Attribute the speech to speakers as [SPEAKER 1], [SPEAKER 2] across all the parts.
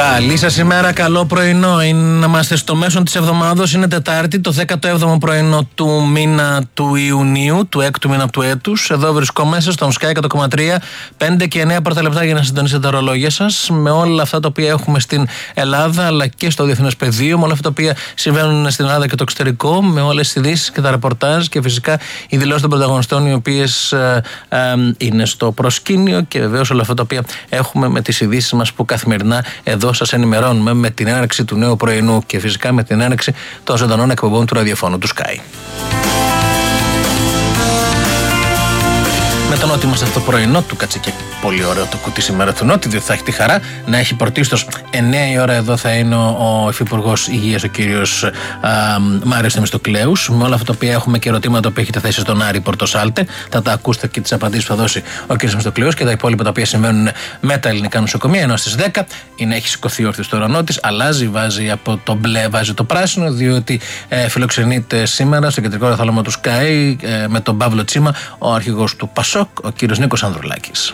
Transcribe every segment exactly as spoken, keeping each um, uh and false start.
[SPEAKER 1] Καλή σας ημέρα, καλό πρωινό. Είμαστε στο μέσο της εβδομάδος, είναι Τετάρτη, το δέκατο έβδομο πρωινό του μήνα του Ιουνίου, του έκτου μήνα του έτους. Εδώ βρισκόμαστε στον Sky εκατό κόμμα τρία, πέντε και εννέα πρώτα λεπτά για να συντονίσετε τα ορολόγια σας με όλα αυτά τα οποία έχουμε στην Ελλάδα αλλά και στο διεθνές πεδίο, με όλα αυτά τα οποία συμβαίνουν στην Ελλάδα και το εξωτερικό, με όλες τις ειδήσεις και τα ρεπορτάζ και φυσικά οι δηλώσεις των πρωταγωνιστών, οι οποίες ε, ε, είναι στο προσκήνιο, και βεβαίως όλα αυτά τα οποία έχουμε με τις ειδήσεις μας που καθημερινά εδώ σας ενημερώνουμε με την έναρξη του νέου πρωινού και φυσικά με την έναρξη των ζωντανών εκπομπών του ραδιοφώνου του Sky. Με τον ότι είμαστε στο πρωινό του, κάτσε και πολύ ωραίο το κουτί σήμερα του Νότι, διότι θα έχει τη χαρά να έχει πρωτίστως εννέα η ώρα. Εδώ θα είναι ο Υφυπουργός Υγείας, ο κύριος Μάριος Θεμιστοκλέους, με όλα αυτά τα οποία έχουμε και ερωτήματα που έχετε θέσει στον Άρη Πορτοσάλτε. Θα τα ακούσετε και τις απαντήσεις που θα δώσει ο κύριος Θεμιστοκλέους και τα υπόλοιπα τα οποία συμβαίνουν με τα ελληνικά νοσοκομεία. Ενώ στις δέκα είναι, έχει σηκωθεί όρθιος το ουρανό της, αλλάζει, βάζει από το μπλε, βάζει το πράσινο, διότι ε, φιλοξενείται σήμερα στο κεντρικό ρεθάλαμα του Sky ε, με τον Παύλο Τσίμα, ο αρχηγός του Πασόκ, ο κύριος Νίκος Ανδρουλάκης.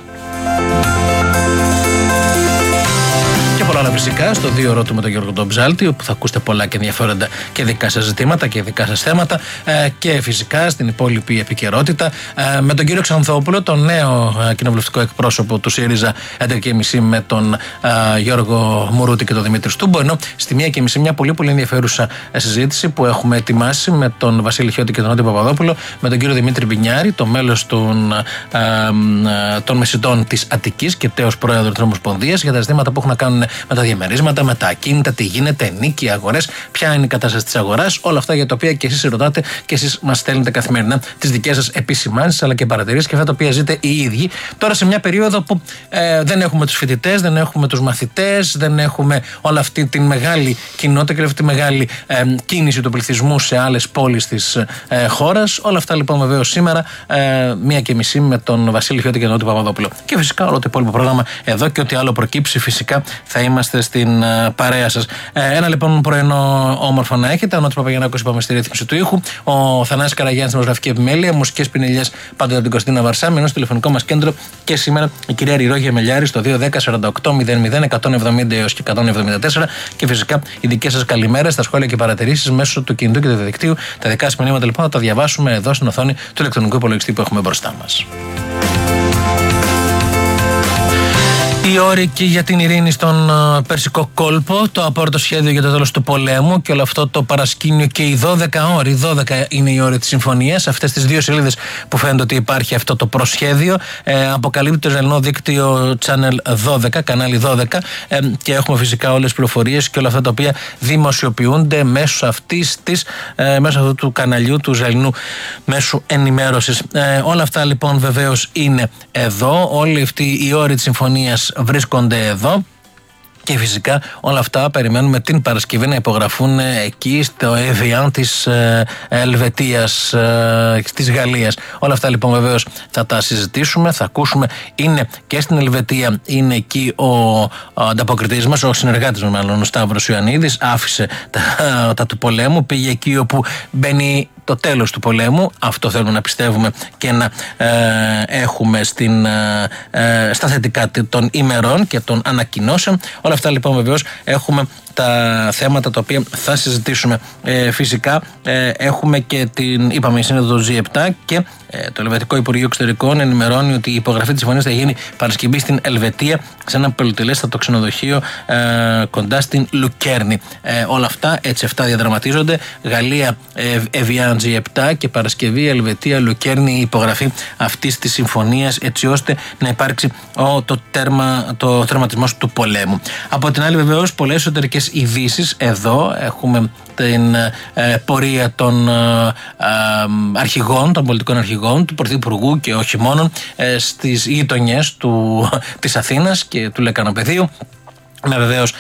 [SPEAKER 1] Και πολλά άλλα φυσικά στο δύο ώρο του με τον Γιώργο τον Ψάλτη, όπου θα ακούσετε πολλά και ενδιαφέροντα και δικά σας ζητήματα και δικά σας θέματα, ε, και φυσικά στην υπόλοιπη επικαιρότητα ε, με τον κύριο Ξανθόπουλο, τον νέο ε, κοινοβουλευτικό εκπρόσωπο του ΣΥΡΙΖΑ, έντεκα και μισή με τον ε, Γιώργο Μουρούτη και τον Δημήτρη Στούμπο, ενώ στη μία και μισή μια πολύ πολύ ενδιαφέρουσα συζήτηση που έχουμε ετοιμάσει με τον Βασίλη Χιώτη και τον Νότι Παπαδόπουλο, με τον κύριο Δημήτρη Μπινιάρη, το μέλος των, ε, ε, των μεσητών της Αττικής και τέος πρόεδρο της Ομοσπονδίας, για τα ζητήματα που έχουν να κάνουν με τα διαμερίσματα, με τα ακίνητα, τι γίνεται, νίκη, αγορές, ποια είναι η κατάσταση της αγοράς, όλα αυτά για τα οποία και εσείς ρωτάτε και εσείς μας στέλνετε καθημερινά τις δικές σας επισημάνσεις αλλά και παρατηρήσεις και αυτά τα οποία ζείτε οι ίδιοι. Τώρα σε μια περίοδο που ε, δεν έχουμε τους φοιτητές, δεν έχουμε τους μαθητές, δεν έχουμε όλη αυτή τη μεγάλη κοινότητα και αυτή τη μεγάλη ε, κίνηση του πληθυσμού σε άλλες πόλεις της ε, χώρας. Όλα αυτά λοιπόν βεβαίως σήμερα, ε, μία και μισή με τον Βασίλη Χιώτη και τον Νότι Παπαδόπουλο. Και φυσικά όλο το υπόλοιπο πρόγραμμα εδώ και ό,τι άλλο προκύψει, φυσικά θα είμαστε στην uh, παρέα σας. Ε, ένα λοιπόν πρωινό όμορφο να έχετε. Ο Νότης Παπαγιαννάκος είπαμε στη ρύθμιση του ήχου. Ο Θανάσης Καραγιάννης στη δημοσιογραφική επιμέλεια. Μουσικές πινελιές πάντοτε από την Κωστίνα Βαρσάμι. Ενώ στο τηλεφωνικό μας κέντρο και σήμερα η κυρία Ριρόγια Μελιάρη στο δύο δέκα σαράντα οκτώ μηδέν μηδέν εκατόν εβδομήντα έως και εκατόν εβδομήντα τέσσερα. Και φυσικά οι δικές σας καλημέρες, τα σχόλια και παρατηρήσεις μέσω του κινητού και του διαδικτύου. Τα δικά σας μηνύματα λοιπόν θα τα διαβάσουμε εδώ στην οθόνη του ηλεκτρονικού υπολογιστή που έχουμε μπροστά μας. Οι όρικοι για την ειρήνη στον uh, Περσικό κόλπο, το απόρριτο σχέδιο για το τέλος του πολέμου και όλο αυτό το παρασκήνιο και οι δώδεκα ώρες, δώδεκα είναι οι ώρες της συμφωνίας. Αυτές τις δύο σελίδες που φαίνεται ότι υπάρχει αυτό το προσχέδιο, ε, αποκαλύπτει το Ισραηλινό δίκτυο Channel δώδεκα, κανάλι δώδεκα, ε, και έχουμε φυσικά όλες τις πληροφορίες και όλα αυτά τα οποία δημοσιοποιούνται μέσω αυτής της, ε, μέσω αυτού του καναλιού του Ισραηλινού μέσου ενημέρωσης. Ε, όλα αυτά λοιπόν βεβαίως είναι εδώ, όλοι αυτοί οι όροι της συμφωνίας βρίσκονται εδώ. Και φυσικά όλα αυτά περιμένουμε την Παρασκευή να υπογραφούν εκεί στο Εβιάν της ε, Ελβετίας, ε, της Γαλλίας. Όλα αυτά λοιπόν βεβαίως θα τα συζητήσουμε, θα ακούσουμε. Είναι και στην Ελβετία, είναι εκεί ο, ο ανταποκριτής μας, ο συνεργάτης μας μάλλον, ο Σταύρος Ιωαννίδης, άφησε τα, τα του πολέμου, πήγε εκεί όπου μπαίνει το τέλος του πολέμου. Αυτό θέλουμε να πιστεύουμε και να ε, έχουμε στην, ε, ε, στα θετικά των ημερών και των ανακοινώσεων. Όλα αυτά λοιπόν βεβαίως έχουμε τα θέματα τα οποία θα συζητήσουμε. Ε, φυσικά ε, έχουμε και την, είπαμε, η σύνοδο του τζι επτά και ε, το Ελβετικό Υπουργείο Εξωτερικών ενημερώνει ότι η υπογραφή της συμφωνίας θα γίνει Παρασκευή στην Ελβετία σε ένα πολυτελέστατο ξενοδοχείο ε, κοντά στην Λουκέρνη. Ε, όλα αυτά έτσι αυτά διαδραματίζονται. Γαλλία ε, Εβιάν τζι επτά και Παρασκευή Ελβετία Λουκέρνη, η υπογραφή αυτής της συμφωνίας έτσι ώστε να υπάρξει ο, το, τέρμα, το τερματισμός του πολέμου. Από την άλλη βεβαίως πολλές εσωτερικές ειδήσεις. Εδώ έχουμε την ε, πορεία των ε, ε, αρχηγών, των πολιτικών αρχηγών, του Πρωθυπουργού και όχι μόνο, ε, στις γειτονιές του, της Αθήνας και του Λεκανοπεδίου. Με βεβαίως